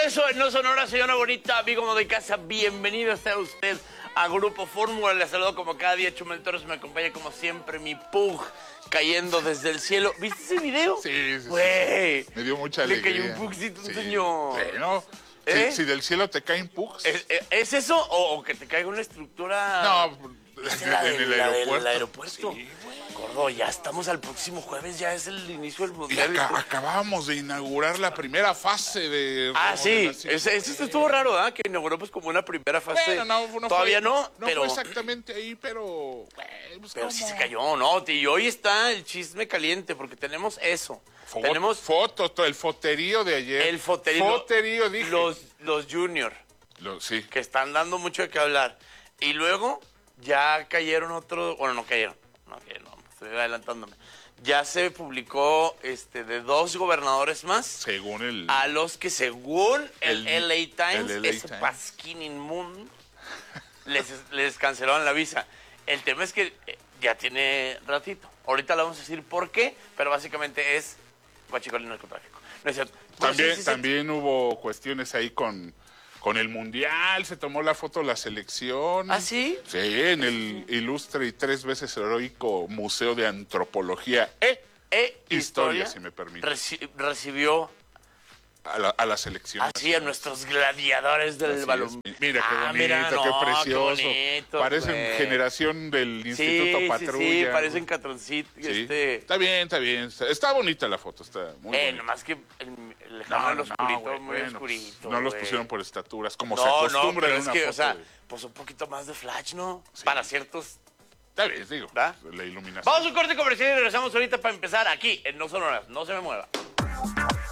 regreso en No Sonora, señora bonita, amigo de casa. Bienvenido sea usted a Grupo Fórmula. Le saludo como cada día, Chumel Torres. Me acompaña como siempre mi pug cayendo desde el cielo. ¿Viste ese video? Sí. Güey. Me dio mucha alegría. Le cayó un pugcito, un señor. Bueno, si del cielo te caen pugs. ¿Es eso o que te caiga una estructura? No, en el aeropuerto. Sí, Gordo, ya estamos al próximo jueves, ya es el inicio del y mundial. acabamos de inaugurar la primera fase de... Sí, eso estuvo raro, ¿verdad? Que inauguró pues como una primera fase. Bueno, no todavía fue, no, pero... No fue exactamente ahí, pero... Pero sí se cayó, ¿no? Y hoy está el chisme caliente, porque tenemos eso. Tenemos fotos, el foterío de ayer. el foterío. Foterío, dije. Los Junior, Sí. que están dando mucho de qué hablar. Y luego ya cayeron otros... Bueno, no cayeron, estoy adelantándome. Ya se publicó de 2 gobernadores más. Según el... A los que según el LA Times, ese Times. pasquín inmundo, les cancelaron la visa. El tema es que ya tiene ratito. Ahorita le vamos a decir por qué, pero básicamente es guachicol y narcotráfico. No es cierto. También hubo cuestiones ahí con el Mundial, se tomó la foto de la selección. ¿Ah, sí? Sí, en el ilustre y 3 veces heroico Museo de Antropología Historia, si me permite. Recibió a la selección. así a nuestros gladiadores del balón. Mira qué bonito, qué precioso. Qué bonito, parecen generación del Instituto Patrulla. Sí, parecen catroncito. Sí. Está bien. Está bonita la foto, está muy bonita. Nomás que el lejano oscurito, muy oscurito. No los pusieron por estaturas, como se No, acostumbra pero en es una que, foto. o sea, pues un poquito más de flash, ¿no? Sí. Para ciertos... Está bien, digo, ¿verdad? la iluminación. Vamos a un corte comercial y regresamos ahorita para empezar aquí en No Sonora. No se me mueva.